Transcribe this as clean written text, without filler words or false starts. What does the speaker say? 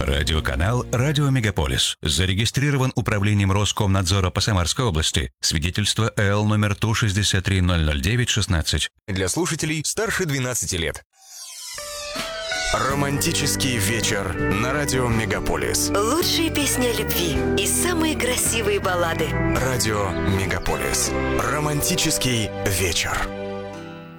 Радиоканал «Радио Мегаполис». Зарегистрирован Управлением Роскомнадзора по Самарской области. Свидетельство ЭЛ номер Ту-63-009-16. Для слушателей старше 12 лет. Романтический вечер на радио Мегаполис. Лучшие песни о любви и самые красивые баллады. Радио Мегаполис. Романтический вечер.